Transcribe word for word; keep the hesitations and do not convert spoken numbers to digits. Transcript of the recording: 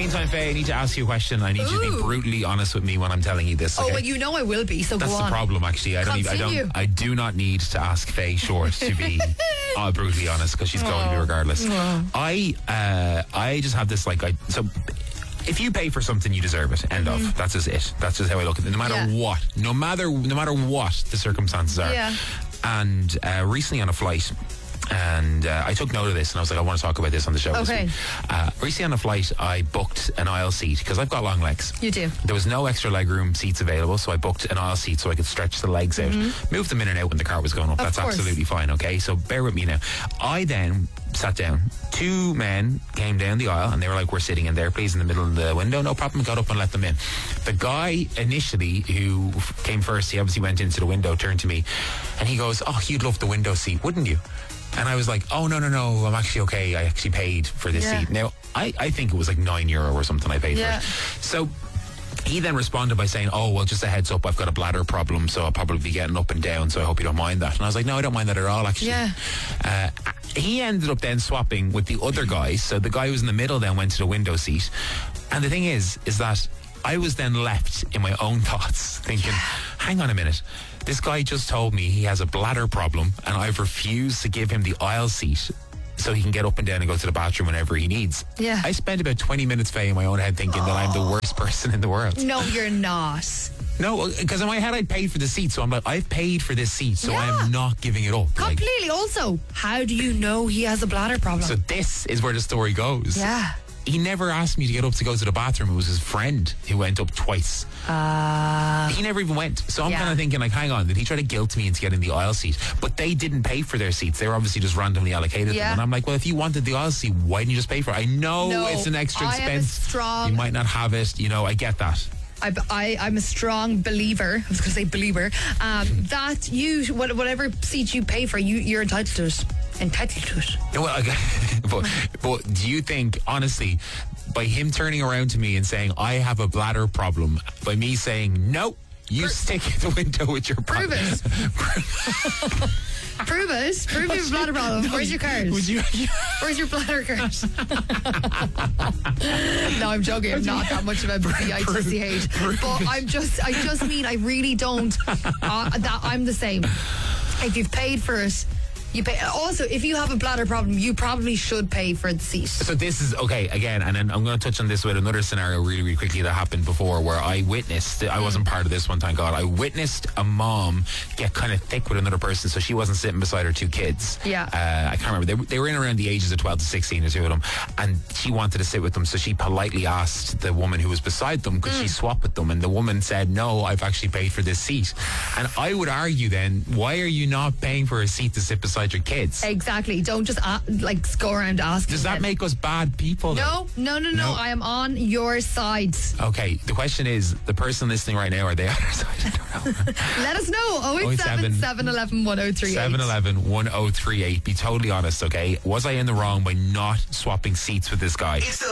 meantime, Faye, I need to ask you a question. I need you to Ooh. be brutally honest with me when I'm telling you this. Oh, Okay? well, you know I will be, so That's go the on. problem, actually. I don't, even, I Continue. don't. I do not need to ask Faye Short to be uh, brutally honest, because she's going to be regardless. I, uh, I just have this like I so. If you pay for something, you deserve it. End Mm-hmm. of. That's just it. That's just how I look at it. No matter Yeah. what, no matter no matter what the circumstances are. Yeah. And uh, recently on a flight. And uh, I took note of this, and I was like, I want to talk about this on the show. Okay. This week. Uh, recently on a flight, I booked an aisle seat because I've got long legs. You do. There was no extra legroom seats available, so I booked an aisle seat so I could stretch the legs out, move them in and out when the car was going up. Of That's course. absolutely fine. Okay, so bear with me now. I then sat down. Two men came down the aisle, and they were like, "We're sitting in there, please, in the middle of the window." No problem. Got up and let them in. The guy initially who f- came first, he obviously went into the window, turned to me, and he goes, "Oh, you'd love the window seat, wouldn't you?" And I was like, oh, no, no, no, I'm actually okay. I actually paid for this Yeah. seat. Now, I, I think it was like nine euro or something I paid Yeah. for it. So he then responded by saying, oh, well, just a heads up, I've got a bladder problem, so I'll probably be getting up and down, so I hope you don't mind that. And I was like, no, I don't mind that at all, actually. Yeah. Uh, he ended up then swapping with the other guy. So the guy who was in the middle then went to the window seat. And the thing is, is that I was then left in my own thoughts thinking, hang on a minute. This guy just told me he has a bladder problem, and I've refused to give him the aisle seat so he can get up and down and go to the bathroom whenever he needs. Yeah. I spent about twenty minutes, Faye, in my own head thinking that I'm the worst person in the world. No, you're not. No, because in my head I'd paid for the seat, so I'm like, I've paid for this seat, so Yeah. I'm not giving it up. Like, Completely. Also, how do you know he has a bladder problem? so this is where the story goes. yeah. He never asked me to get up to go to the bathroom. It was his friend who went up twice. Uh, He never even went. So I'm Yeah. kind of thinking, like, hang on, did he try to guilt me into getting the aisle seat? But they didn't pay for their seats. They were obviously just randomly allocated Yeah. them. And I'm like, well, if you wanted the aisle seat, why didn't you just pay for it? I know No, it's an extra I am a expense. strong- You might not have it. You know, I get that. I, I, I'm a strong believer. I was going to say believer. Um, that you, what- whatever seat you pay for, you, you're entitled to it. Entitled to it. No, well, okay. but, but do you think, honestly, by him turning around to me and saying, I have a bladder problem, by me saying, no, you stick at the window with your Prove bladder. it. Prove it. Prove you have a bladder problem. Where's your card? Would you? Where's your bladder card? No, I'm joking. I'm not that much of a B I T C H. But I'm just, I just mean, I really don't. Uh, that I'm the same. If you've paid for it, you pay. Also, if you have a bladder problem, you probably should pay for the seat. So this is, okay, again, and then I'm going to touch on this with another scenario really, really quickly that happened before, where I witnessed, I wasn't part of this one, thank God, I witnessed a mom get kind of thick with another person, so she wasn't sitting beside her two kids. Yeah. Uh, I can't remember, they, were- they were in around the ages of twelve to sixteen, the two of them, and she wanted to sit with them, so she politely asked the woman who was beside them, could she swap with them, and the woman said, no, I've actually paid for this seat. And I would argue then, why are you not paying for a seat to sit beside your kids? Exactly. Don't just uh, like go around asking. Does that them. make us bad people? No, no, no, no, No. I am on your side. Okay, the question is, the person listening right now, are they on our side? I don't know. Let us know. oh eight seven, seven one one, one oh three eight. seven one one, one oh three eight. Be totally honest, okay? Was I in the wrong by not swapping seats with this guy? It's the